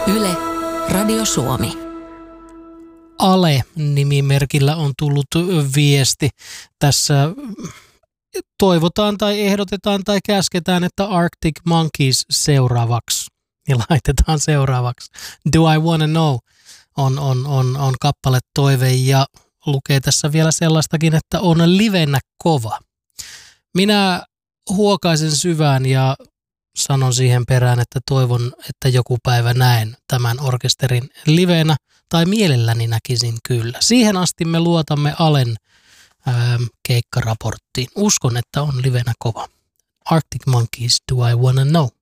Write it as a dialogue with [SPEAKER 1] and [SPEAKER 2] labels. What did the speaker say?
[SPEAKER 1] Yle, Radio Suomi.
[SPEAKER 2] Ale-nimimerkillä on tullut viesti. Tässä toivotaan tai ehdotetaan tai käsketään, että Arctic Monkeys seuraavaksi. Ja laitetaan seuraavaksi. Do I Wanna Know on kappale toive ja lukee tässä vielä sellaistakin, että on livenä kova. Minä huokaisen syvään ja sanon siihen perään, että toivon, että joku päivä näen tämän orkesterin livenä, tai mielelläni näkisin kyllä. Siihen asti me luotamme Alen keikkaraporttiin. Uskon, että on livenä kova. Arctic Monkeys, Do I Wanna Know?